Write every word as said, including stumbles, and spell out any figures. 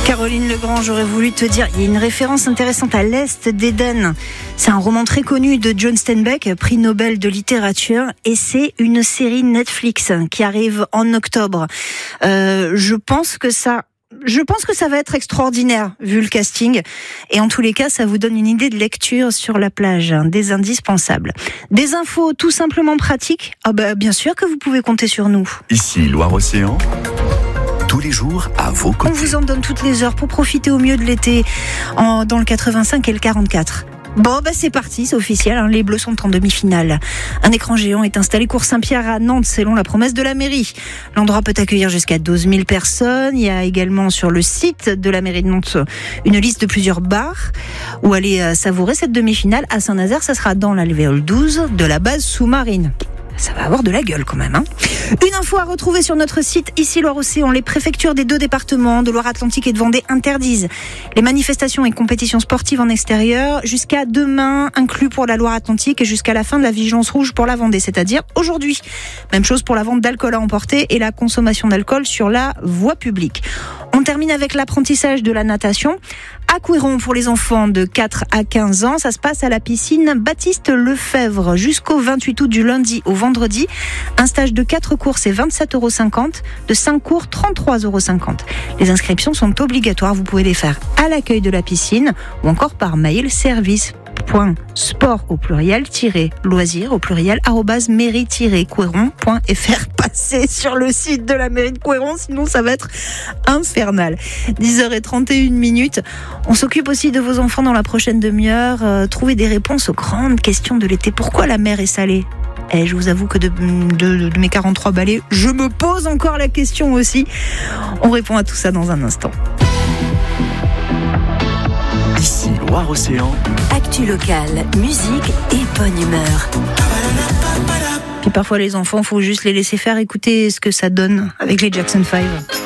Caroline Legrand, j'aurais voulu te dire, il y a une référence intéressante à l'Est d'Éden. C'est un roman très connu de John Steinbeck, prix Nobel de littérature, et c'est une série Netflix qui arrive en octobre. Euh, je pense que ça... Je pense que ça va être extraordinaire, vu le casting. Et en tous les cas, ça vous donne une idée de lecture sur la plage, hein, des indispensables. Des infos tout simplement pratiques. Ah bah, bien sûr que vous pouvez compter sur nous. Ici, Loire-Océan. Tous les jours à vos côtés. On vous en donne toutes les heures pour profiter au mieux de l'été en, dans le quatre-vingt-cinq et le quarante-quatre. Bon, bah c'est parti, c'est officiel, hein, les Bleus sont en demi-finale. Un écran géant est installé cours Saint-Pierre à Nantes, selon la promesse de la mairie. L'endroit peut accueillir jusqu'à douze mille personnes. Il y a également sur le site de la mairie de Nantes une liste de plusieurs bars où aller savourer cette demi-finale. À Saint-Nazaire, ça sera dans l'alvéole douze de la base sous-marine. Ça va avoir de la gueule quand même, hein. Une info à retrouver sur notre site Ici Loire-Océan. Les préfectures des deux départements de Loire-Atlantique et de Vendée interdisent les manifestations et compétitions sportives en extérieur jusqu'à demain, inclus pour la Loire-Atlantique, et jusqu'à la fin de la vigilance rouge pour la Vendée, c'est-à-dire aujourd'hui. Même chose pour la vente d'alcool à emporter et la consommation d'alcool sur la voie publique. On termine avec l'apprentissage de la natation à Couéron pour les enfants de quatre à quinze ans. Ça se passe à la piscine Baptiste Lefebvre jusqu'au vingt-huit août, du lundi au vendredi. Un stage de quatre cours, c'est vingt-sept euros cinquante. De cinq cours, trente-trois euros cinquante. Les inscriptions sont obligatoires. Vous pouvez les faire à l'accueil de la piscine ou encore par mail service. Point sport au pluriel tiret loisir au pluriel arobase mairie tiret couéron point f r. Passez sur le site de la mairie de Couéron, sinon ça va être infernal. dix heures trente et une minutes. On s'occupe aussi de vos enfants dans la prochaine demi-heure. Euh, trouver des réponses aux grandes questions de l'été. Pourquoi la mer est salée ? Et je vous avoue que de, de, de mes quarante-trois balais, je me pose encore la question aussi. On répond à tout ça dans un instant. Ici, Loire-Océan. Actu locale, musique et bonne humeur. Puis parfois les enfants, faut juste les laisser faire, écouter ce que ça donne avec les Jackson five.